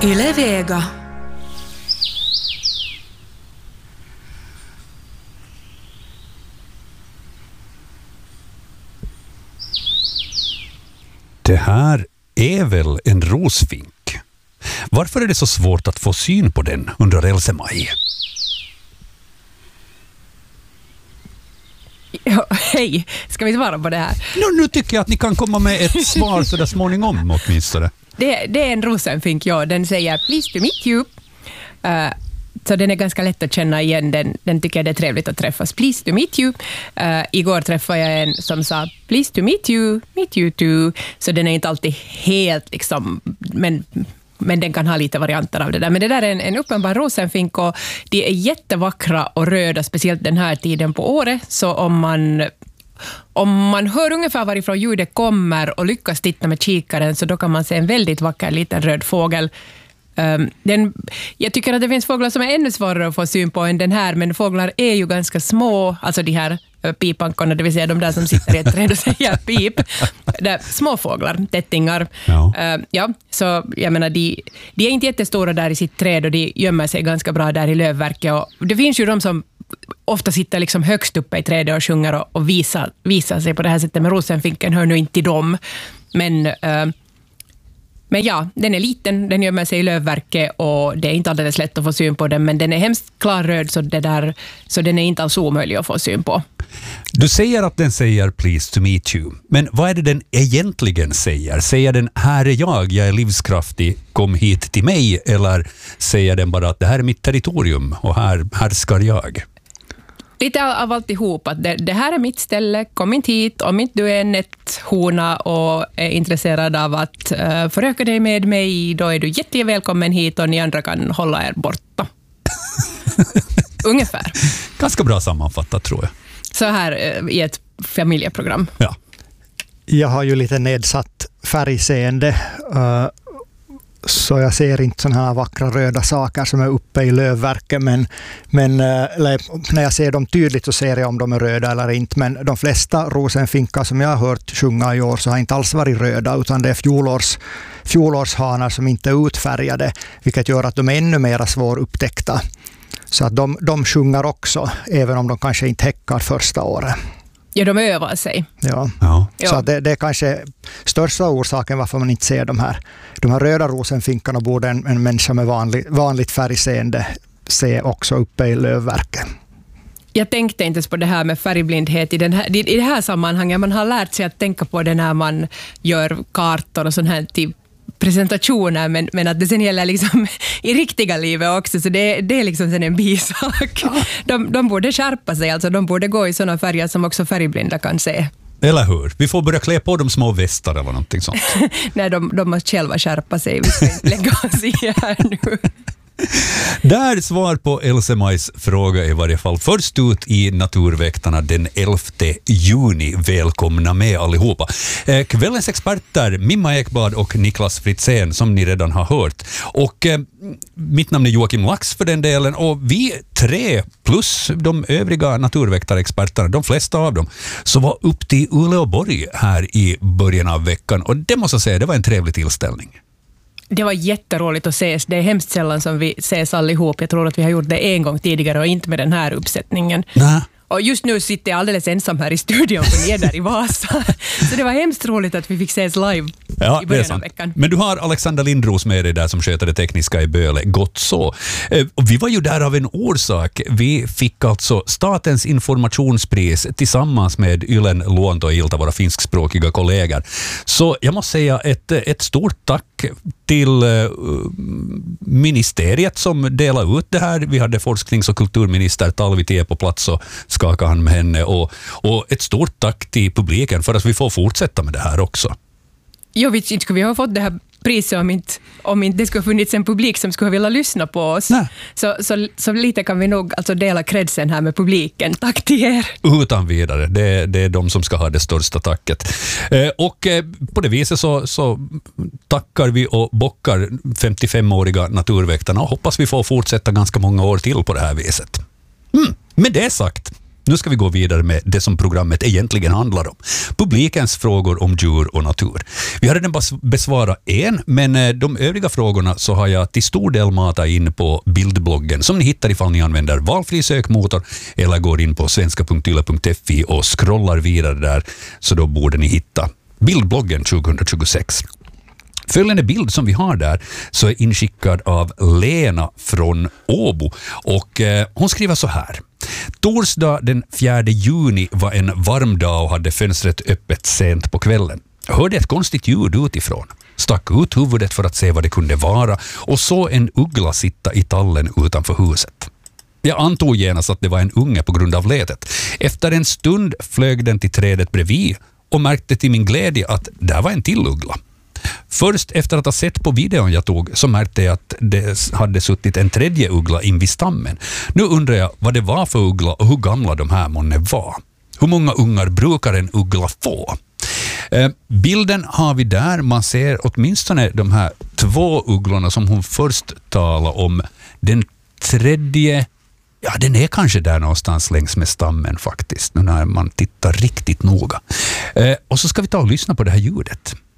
Yle Vega. Det här är väl en rosfink? Varför är det så svårt att få syn på den, undrar Else-Maj. Ja, hej, ska vi svara på det här? Nu tycker jag att ni kan komma med ett svar så där småningom åtminstone. Det är en rosenfink, ja. Den säger please to meet you. Så den är ganska lätt att känna igen. Den tycker jag det är trevligt att träffas. Please to meet you. Igår träffade jag en som sa please to meet you too. Så den är inte alltid helt liksom, men den kan ha lite varianter av det där. Men det där är en uppenbar rosenfink och de är jättevackra och röda, speciellt den här tiden på året. Så om man hör ungefär varifrån ljudet kommer och lyckas titta med kikaren, så då kan man se en väldigt vacker liten röd fågel. Jag tycker att det finns fåglar som är ännu svårare att få syn på än den här, men fåglar är ju ganska små, alltså de här pipankorna, det vill säga de där som sitter i ett träd och säger pip. Små fåglar, tättingar. Ja, så jag menar, de är inte jättestora där i sitt träd och de gömmer sig ganska bra där i lövverket. Och det finns ju de som ofta sitter liksom högst uppe i trädet och sjunger och visar sig på det här sättet, men rosenfinken hör nu inte till dem. Men ja, den är liten, den gömmer sig i lövverket och det är inte alldeles lätt att få syn på den, men den är hemskt klarröd så den är inte alls omöjlig att få syn på. Du säger att den säger please to meet you, men vad är det den egentligen säger? Säger den här är jag är livskraftig, kom hit till mig, eller säger den bara att det här är mitt territorium och här härskar jag? Lite av alltihop, att det här är mitt ställe, kom inte hit, om inte du är en nätthona och är intresserad av att föröka dig med mig, då är du jättevälkommen hit och ni andra kan hålla er borta. Ungefär. Ganska bra sammanfattat, tror jag. Så här i ett familjeprogram. Ja. Jag har ju lite nedsatt färgseende, så jag ser inte sådana här vackra röda saker som är uppe i lövverket, men när jag ser dem tydligt så ser jag om de är röda eller inte. Men de flesta rosenfinkar som jag har hört sjunga i år så har inte alls varit röda, utan det är fjolårshanar som inte är utfärgade, vilket gör att de är ännu mer svårupptäckta. Så att de sjunger också, även om de kanske inte häckar första året. Ja, de övar sig. Ja. Så att det är kanske största orsaken varför man inte ser de här röda rosenfinkarna. Borde en människa med vanligt färgseende se också uppe i lövverket. Jag tänkte inte på det här med färgblindhet i det här sammanhanget. Man har lärt sig att tänka på det när man gör kartor och sån här typ presentationer, men att det sen gäller liksom i riktiga livet också, så det är liksom sen en bisak. De borde skärpa sig, alltså de borde gå i såna färger som också färgblinda kan se. Eller hur? Vi får börja klä på de små västar eller någonting sånt. Nej, de måste själva skärpa sig. Vi ska inte lägga oss i här nu. Där svar på Else-Majs fråga i varje fall. Först ut i Naturväktarna den 11 juni. Välkomna med allihopa. Kvällens experter Mimma Ekblad och Niklas Fritzén, som ni redan har hört. Och mitt namn är Joakim Lax för den delen, och vi tre plus de övriga naturväktarexperterna, de flesta av dem, så var upp till Uleåborg här i början av veckan, och det måste jag säga, det var en trevlig tillställning. Det var jätteroligt att ses. Det är hemskt sällan som vi ses allihop. Jag tror att vi har gjort det en gång tidigare och inte med den här uppsättningen. Nä. Och just nu sitter jag alldeles ensam här i studion, för ni är där i Vasa. Så det var hemskt roligt att vi fick ses live i början av veckan. Men du har Alexander Lindros med dig där som sköter det tekniska i Böle. Gott så. Och vi var ju där av en orsak. Vi fick alltså Statens informationspris tillsammans med Ylen Luonto och Ilta, våra finskspråkiga kollegor. Så jag måste säga ett stort tack till ministeriet som delade ut det här. Vi hade forsknings- och kulturminister Talvi Tie på plats och skakade han med henne. Och ett stort tack till publiken för att vi får fortsätta med det här också. Jag vet inte, skulle vi ha fått det här priset om inte det skulle ha funnits en publik som skulle vilja lyssna på oss. Så lite kan vi nog alltså dela kredsen här med publiken. Tack till er. Utan vidare. Det är de som ska ha det största tacket. Och på det viset så tackar vi och bockar 55-åriga naturväktarna och hoppas vi får fortsätta ganska många år till på det här viset. Med det sagt, Nu ska vi gå vidare med det som programmet egentligen handlar om. Publikens frågor om djur och natur. Vi har redan besvarat en, men de övriga frågorna så har jag till stor del matat in på bildbloggen som ni hittar ifall ni använder valfri sökmotor eller går in på svenska.yle.fi och scrollar vidare där, så då borde ni hitta bildbloggen 2026. Följande bild som vi har där så är inskickad av Lena från Åbo och hon skriver så här. Torsdag den 4 juni var en varm dag och hade fönstret öppet sent på kvällen. Hörde ett konstigt ljud utifrån. Stack ut huvudet för att se vad det kunde vara och såg en uggla sitta i tallen utanför huset. Jag antog genast att det var en unge på grund av letet. Efter en stund flög den till trädet bredvid och märkte till min glädje att där var en till uggla. Först efter att ha sett på videon jag tog så märkte jag att det hade suttit en tredje uggla in vid stammen. Nu undrar jag vad det var för uggla och hur gamla de här månne var. Hur många ungar brukar en uggla få? Bilden har vi där. Man ser åtminstone de här 2 ugglorna som hon först talade om. Den tredje, ja, den är kanske där någonstans längs med stammen faktiskt. Nu när man tittar riktigt noga. Och så ska vi ta och lyssna på det här ljudet.